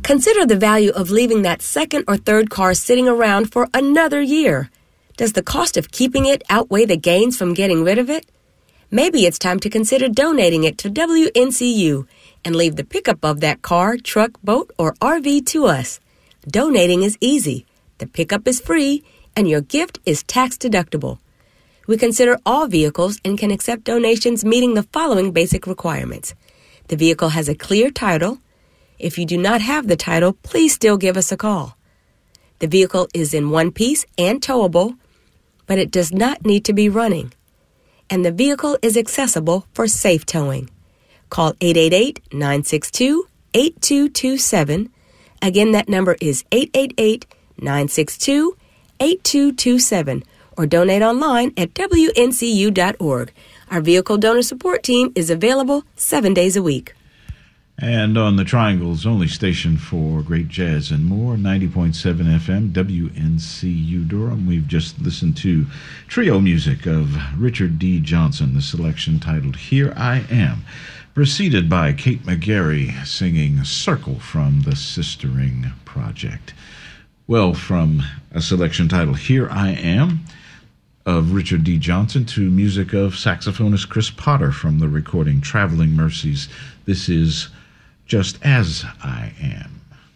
Consider the value of leaving that second or third car sitting around for another year. Does the cost of keeping it outweigh the gains from getting rid of it? Maybe it's time to consider donating it to WNCU and leave the pickup of that car, truck, boat, or RV to us. Donating is easy, the pickup is free, and your gift is tax deductible. We consider all vehicles and can accept donations meeting the following basic requirements. The vehicle has a clear title. If you do not have the title, please still give us a call. The vehicle is in one piece and towable, but it does not need to be running. And the vehicle is accessible for safe towing. Call 888-962-8227. Again, that number is 888-962-8227. Or donate online at WNCU.org. Our vehicle donor support team is available 7 days a week. And on the Triangle's only station for great jazz and more, 90.7 FM, WNCU Durham, we've just listened to trio music of Richard D. Johnson, the selection titled Here I Am, preceded by Kate McGarry singing Circle from the Sistering Project. Well, from a selection titled Here I Am of Richard D. Johnson to music of saxophonist Chris Potter from the recording Traveling Mercies, this is Just As I Am.